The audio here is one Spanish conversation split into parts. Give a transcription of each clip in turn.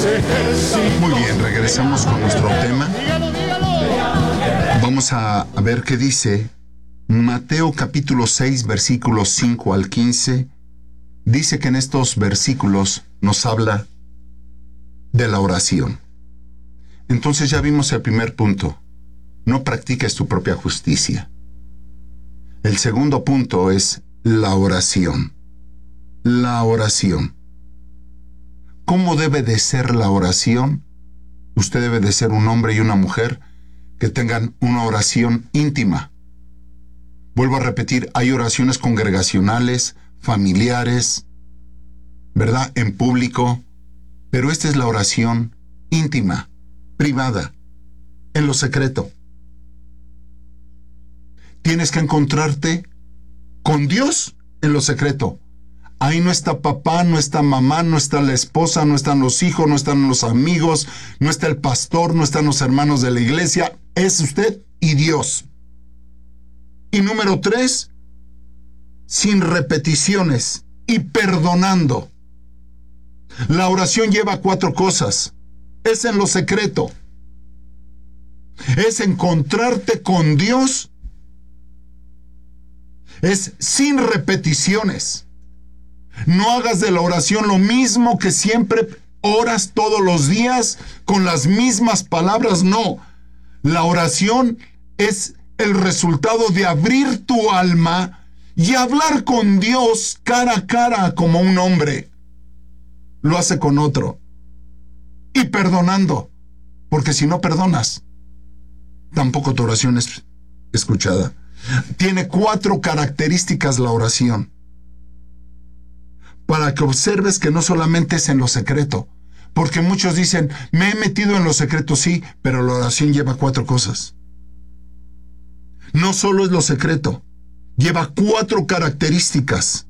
Muy bien, regresamos con nuestro tema. Vamos a ver qué dice Mateo capítulo 6, versículos 5 al 15. Dice que en estos versículos nos habla de la oración. Entonces ya vimos el primer punto. No practiques tu propia justicia. El segundo punto es la oración. La oración. ¿Cómo debe de ser la oración? Usted debe de ser un hombre y una mujer que tengan una oración íntima. Vuelvo a repetir, hay oraciones congregacionales, familiares, ¿verdad? En público, pero esta es la oración íntima, privada, en lo secreto. Tienes que encontrarte con Dios en lo secreto. Ahí no está papá, no está mamá, no está la esposa, no están los hijos, no están los amigos, no está el pastor, no están los hermanos de la iglesia. Es usted y Dios. Y número 3, sin repeticiones y perdonando. La oración lleva 4 cosas. Es en lo secreto. Es encontrarte con Dios. Es sin repeticiones. No hagas de la oración lo mismo que siempre oras todos los días con las mismas palabras. No. La oración es el resultado de abrir tu alma y hablar con Dios cara a cara como un hombre lo hace con otro. Y perdonando. Porque si no perdonas, tampoco tu oración es escuchada. Tiene 4 características la oración. Para que observes que no solamente es en lo secreto. Porque muchos dicen, me he metido en lo secreto, sí, pero la oración lleva 4 cosas. No solo es lo secreto, lleva 4 características.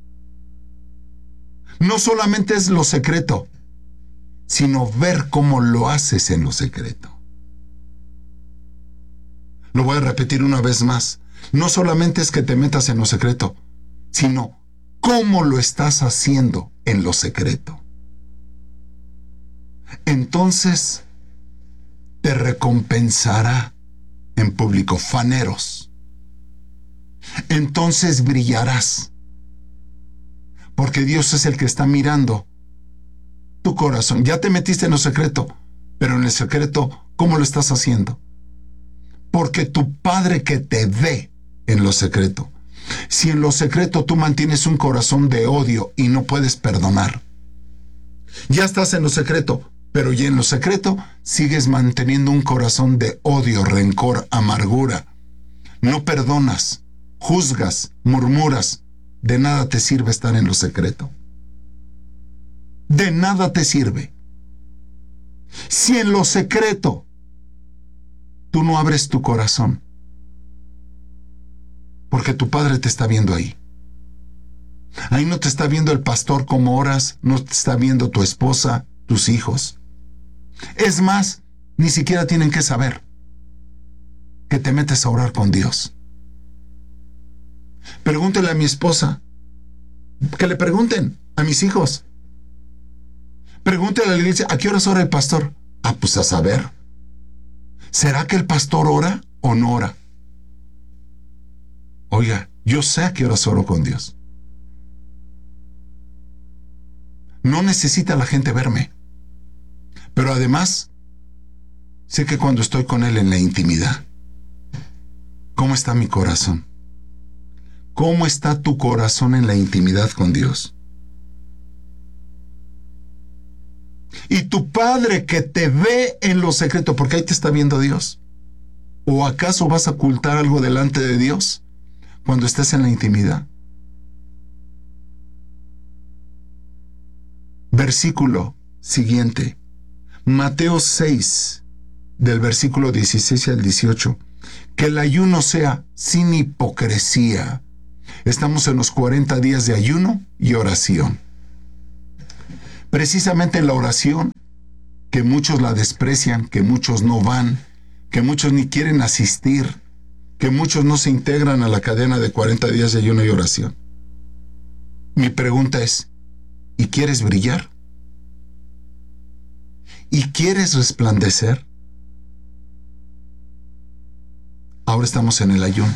No solamente es lo secreto, sino ver cómo lo haces en lo secreto. Lo voy a repetir una vez más. No solamente es que te metas en lo secreto, sino cómo lo estás haciendo en lo secreto. Entonces, te recompensará en público, faneros. Entonces brillarás, porque Dios es el que está mirando tu corazón. Ya te metiste en lo secreto, pero en el secreto, ¿cómo lo estás haciendo? Porque tu Padre que te ve en lo secreto. Si en lo secreto tú mantienes un corazón de odio y no puedes perdonar, ya estás en lo secreto, pero ya en lo secreto sigues manteniendo un corazón de odio, rencor, amargura. No perdonas, juzgas, murmuras. De nada te sirve estar en lo secreto. De nada te sirve. Si en lo secreto tú no abres tu corazón, porque tu Padre te está viendo ahí. Ahí no te está viendo el pastor cómo oras, no te está viendo tu esposa, tus hijos. Es más, ni siquiera tienen que saber que te metes a orar con Dios. Pregúntele a mi esposa, que le pregunten a mis hijos. Pregúntele a la iglesia, ¿a qué horas ora el pastor? Ah, pues a saber. ¿Será que el pastor ora o no ora? Oiga, yo sé a qué horas oro con Dios. No necesita la gente verme. Pero además, sé que cuando estoy con Él en la intimidad, ¿cómo está mi corazón? ¿Cómo está tu corazón en la intimidad con Dios? Y tu Padre que te ve en lo secreto, porque ahí te está viendo Dios. ¿O acaso vas a ocultar algo delante de Dios cuando estés en la intimidad? Versículo siguiente. Mateo 6, del versículo 16 al 18. Que el ayuno sea sin hipocresía. Estamos en los 40 días de ayuno y oración. Precisamente en la oración, que muchos la desprecian, que muchos no van, que muchos ni quieren asistir, que muchos no se integran a la cadena de 40 días de ayuno y oración. Mi pregunta es, ¿y quieres brillar? y quieres resplandecer. Ahora estamos en el ayuno.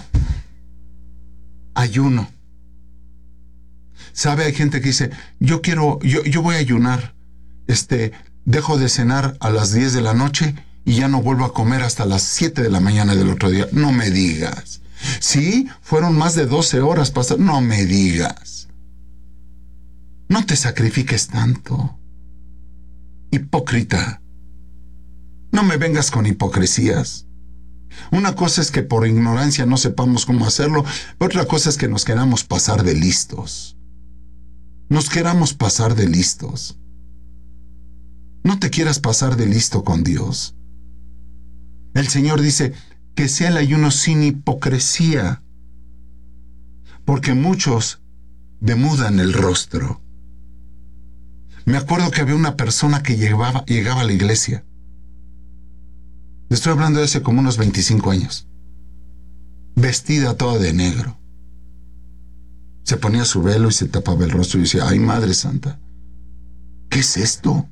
Ayuno. ¿Sabe? Hay gente que dice, yo voy a ayunar. Dejo de cenar a las 10 de la noche y ya no vuelvo a comer hasta las 7 de la mañana del otro día. No me digas. Sí, fueron más de 12 horas pasar. No me digas. No te sacrifiques tanto. Hipócrita. No me vengas con hipocresías. Una cosa es que por ignorancia no sepamos cómo hacerlo, pero otra cosa es que nos queramos pasar de listos. Nos queramos pasar de listos. No te quieras pasar de listo con Dios. El Señor dice que sea el ayuno sin hipocresía, porque muchos demudan el rostro. Me acuerdo que había una persona que llegaba a la iglesia. Estoy hablando de hace como unos 25 años. Vestida toda de negro. Se ponía su velo y se tapaba el rostro y decía, ¡ay, Madre Santa! ¿Qué es esto?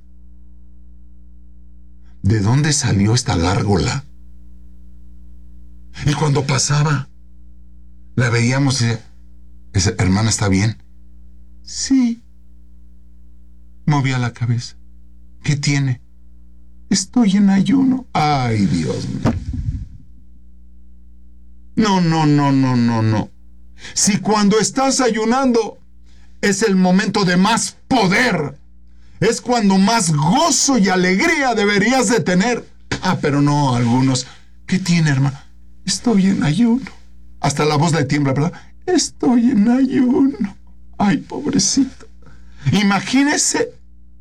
¿De dónde salió esta gárgola? Y cuando pasaba, la veíamos y decía, ¿esa hermana está bien? Sí. Movía la cabeza. ¿Qué tiene? Estoy en ayuno. ¡Ay, Dios mío! No. Si cuando estás ayunando es el momento de más poder, es cuando más gozo y alegría deberías de tener. Pero no, algunos. ¿Qué tiene, hermano? Estoy en ayuno. Hasta la voz le tiembla, ¿verdad? Estoy en ayuno. Ay, pobrecito. Imagínate,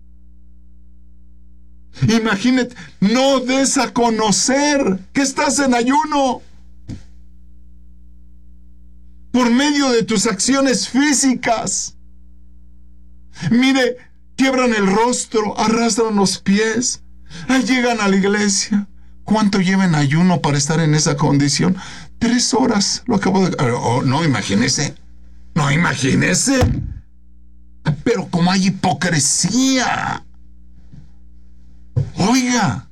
no des a conocer que estás en ayuno. Por medio de tus acciones físicas. Mire, quiebran el rostro, arrastran los pies, llegan a la iglesia. ¿Cuánto llevan ayuno para estar en esa condición? 3 horas, lo acabo de... no, imagínese. Pero como hay hipocresía. Oiga,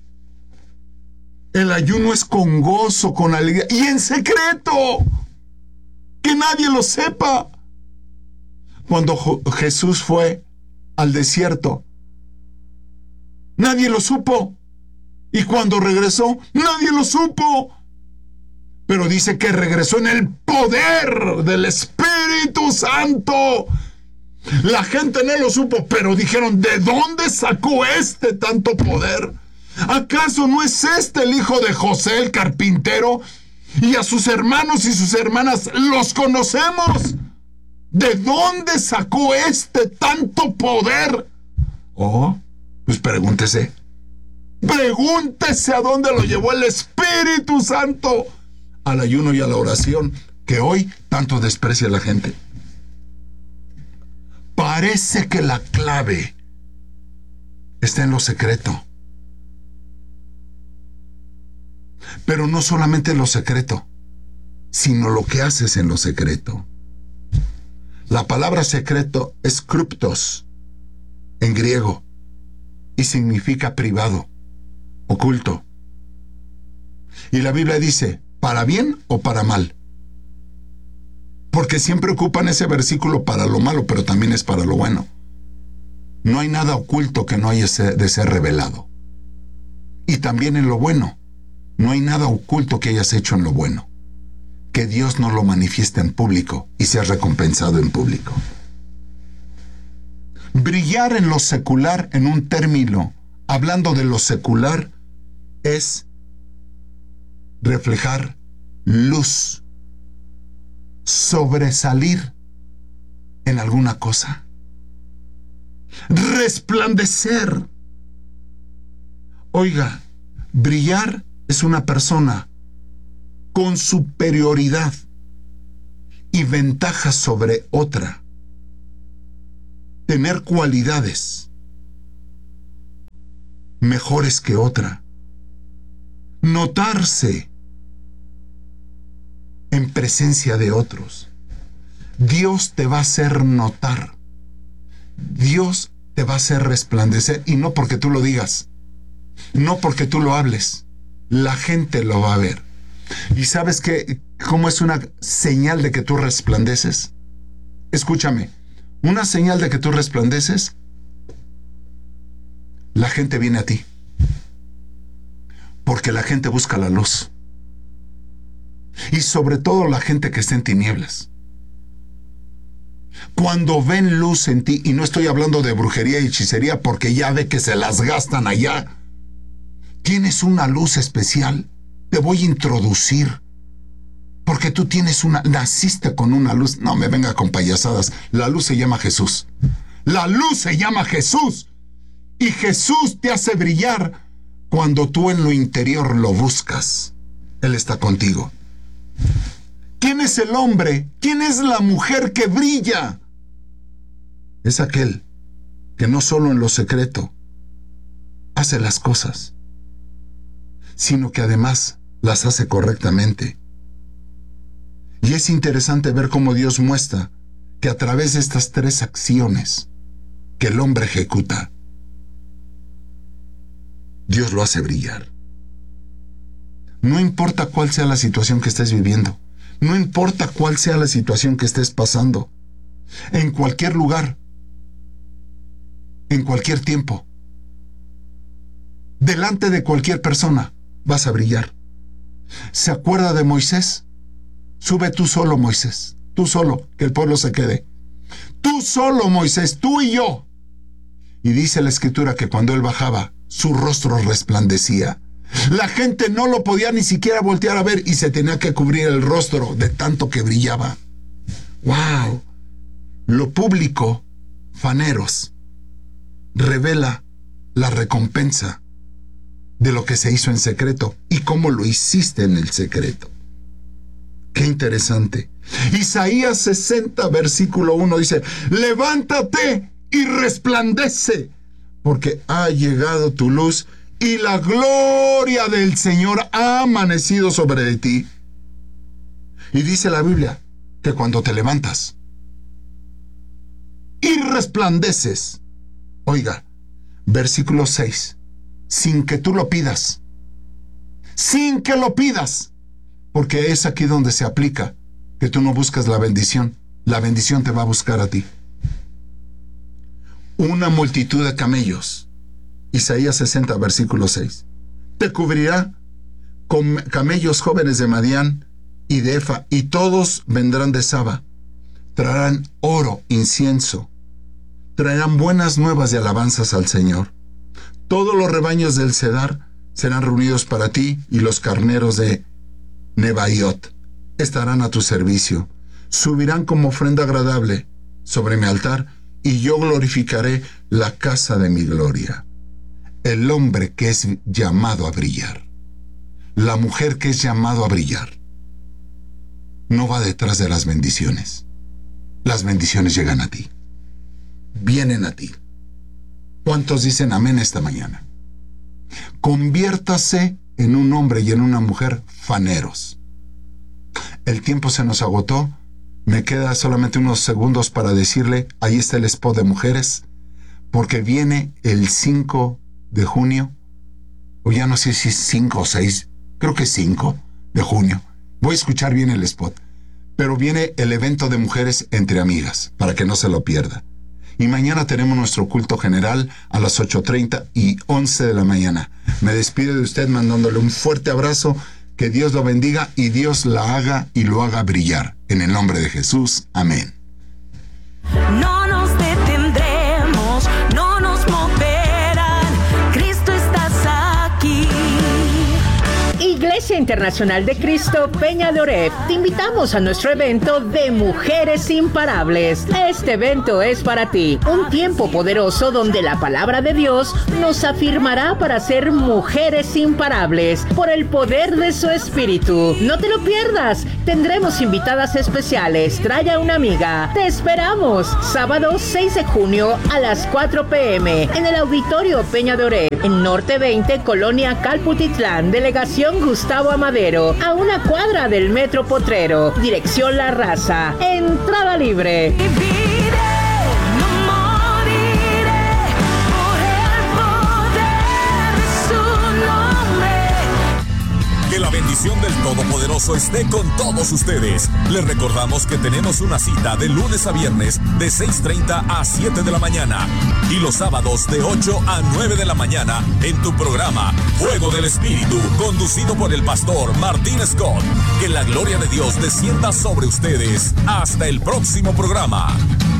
el ayuno es con gozo, con alegría y en secreto. Que nadie lo sepa. Cuando Jesús fue al desierto, nadie lo supo. Y cuando regresó, nadie lo supo. Pero dice que regresó en el poder del Espíritu Santo. La gente no lo supo, pero dijeron, ¿de dónde sacó tanto poder? ¿Acaso no es el hijo de José el carpintero? Y a sus hermanos y sus hermanas los conocemos. ¿De dónde sacó tanto poder? Pues pregúntese a dónde lo llevó el Espíritu Santo. Al ayuno y a la oración, que hoy tanto desprecia la gente. Parece que la clave está en lo secreto. Pero no solamente en lo secreto, sino lo que haces en lo secreto. La palabra secreto es kruptos en griego y significa privado, oculto. Y la Biblia dice, ¿para bien o para mal? Porque siempre ocupan ese versículo para lo malo, pero también es para lo bueno. No hay nada oculto que no haya de ser revelado. Y también en lo bueno. No hay nada oculto que hayas hecho en lo bueno. Que Dios no lo manifieste en público y sea recompensado en público. Brillar en lo secular, en un término, hablando de lo secular, es reflejar luz, sobresalir en alguna cosa, resplandecer. Oiga, brillar es una persona con superioridad y ventaja sobre otra. Tener cualidades mejores que otra. Notarse en presencia de otros. Dios te va a hacer notar. Dios te va a hacer resplandecer, y no porque tú lo digas, No porque tú lo hables, la gente lo va a ver. ¿Y sabes cómo es una señal de que tú resplandeces? Escúchame, una señal de que tú resplandeces, la gente viene a ti. Porque la gente busca la luz. Y sobre todo la gente que está en tinieblas. Cuando ven luz en ti, y no estoy hablando de brujería y hechicería porque ya ve que se las gastan allá. Tienes una luz especial, te voy a introducir. Porque tú naciste con una luz. No me venga con payasadas. La luz se llama Jesús. La luz se llama Jesús. Y Jesús te hace brillar cuando tú en lo interior lo buscas. Él está contigo. ¿Quién es el hombre? ¿Quién es la mujer que brilla? Es aquel que no solo en lo secreto hace las cosas, sino que además las hace correctamente. Y es interesante ver cómo Dios muestra que a través de estas 3 acciones que el hombre ejecuta, Dios lo hace brillar. No importa cuál sea la situación que estés viviendo, no importa cuál sea la situación que estés pasando, en cualquier lugar, en cualquier tiempo, delante de cualquier persona, vas a brillar. ¿Se acuerda de Moisés? Sube tú solo, Moisés, tú solo, que el pueblo se quede. Tú solo, Moisés, tú y yo. Y dice la Escritura que cuando él bajaba, su rostro resplandecía. La gente no lo podía ni siquiera voltear a ver y se tenía que cubrir el rostro de tanto que brillaba. ¡Wow! Lo público, faneros, revela la recompensa de lo que se hizo en secreto y cómo lo hiciste en el secreto. ¡Qué interesante! Isaías 60, versículo 1 dice: levántate y resplandece, porque ha llegado tu luz y la gloria del Señor ha amanecido sobre ti. Y dice la Biblia que cuando te levantas y resplandeces, oiga, versículo 6, sin que tú lo pidas, sin que lo pidas, porque es aquí donde se aplica que tú no buscas la bendición te va a buscar a ti. Una multitud de camellos, Isaías 60, versículo 6, te cubrirá con camellos jóvenes de Madián y de Efa, y todos vendrán de Saba, traerán oro, incienso, traerán buenas nuevas de alabanzas al Señor. Todos los rebaños del Cedar serán reunidos para ti, y los carneros de Nebaiot estarán a tu servicio. Subirán como ofrenda agradable sobre mi altar, y yo glorificaré la casa de mi gloria. El hombre que es llamado a brillar, la mujer que es llamado a brillar, no va detrás de las bendiciones. Las bendiciones llegan a ti, vienen a ti. ¿Cuántos dicen amén esta mañana? Conviértase en un hombre y en una mujer faneros. El tiempo se nos agotó. Me queda solamente unos segundos para decirle, ahí está el spot de mujeres, porque viene el 5 de junio, o ya no sé si es 5 o 6, creo que es 5 de junio. Voy a escuchar bien el spot, pero viene el evento de mujeres entre amigas, para que no se lo pierda. Y mañana tenemos nuestro culto general a las 8:30 y 11 de la mañana. Me despido de usted mandándole un fuerte abrazo. Que Dios lo bendiga y Dios la haga y lo haga brillar. En el nombre de Jesús. Amén. No nos detendremos, no nos moverán. Cristo estás aquí. Iglesia Internacional de Cristo Peña de Oreb, te invitamos a nuestro evento de Mujeres Imparables. Este evento es para ti, un tiempo poderoso donde la palabra de Dios nos afirmará para ser mujeres imparables por el poder de su Espíritu. No te lo pierdas, tendremos invitadas especiales, trae a una amiga. Te esperamos, sábado 6 de junio a las 4 p.m. en el Auditorio Peña de Oreb, en Norte 20, Colonia Calputitlán, Delegación Gustavo Amadero, a una cuadra del Metro Potrero, dirección La Raza, entrada libre. No moriré por el poder de su bendición del Todopoderoso esté con todos ustedes. Les recordamos que tenemos una cita de lunes a viernes de 6:30 a 7 de la mañana y los sábados de 8 a 9 de la mañana en tu programa Fuego del Espíritu, conducido por el pastor Martín Scott. Que la gloria de Dios descienda sobre ustedes. Hasta el próximo programa.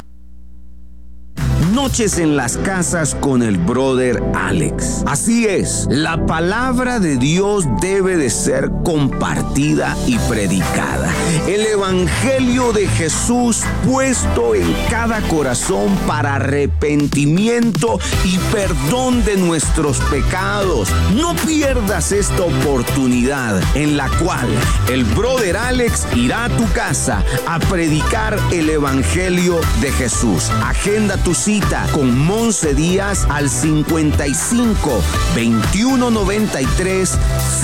Noches en las casas con el brother Alex. Así es, la palabra de Dios debe de ser compartida y predicada. El evangelio de Jesús puesto en cada corazón para arrepentimiento y perdón de nuestros pecados. No pierdas esta oportunidad en la cual el brother Alex irá a tu casa a predicar el evangelio de Jesús. Agenda tu cita con Monse Díaz al 55 21 93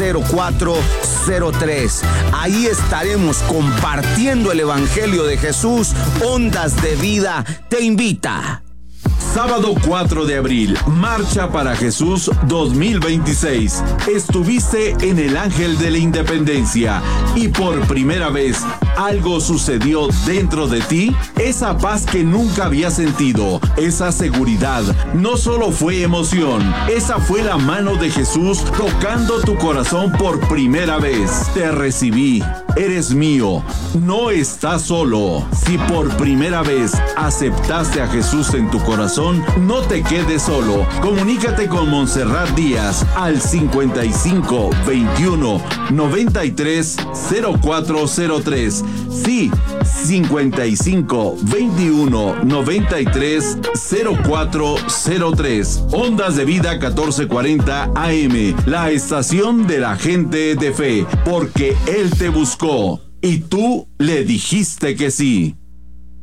0403. Ahí estaremos compartiendo el evangelio de Jesús. Ondas de Vida te invita. Sábado 4 de abril, Marcha para Jesús 2026. Estuviste en el Ángel de la Independencia y por primera vez algo sucedió dentro de ti. Esa paz que nunca habías sentido, esa seguridad, no solo fue emoción, esa fue la mano de Jesús tocando tu corazón por primera vez. Te recibí, eres mío, no estás solo. Si por primera vez aceptaste a Jesús en tu corazón, no te quedes solo. Comunícate con Montserrat Díaz al 55 21 93 0403. Sí, 55 21 93 0403. Ondas de Vida 1440 AM, la estación de la gente de fe, porque Él te buscó y tú le dijiste que sí.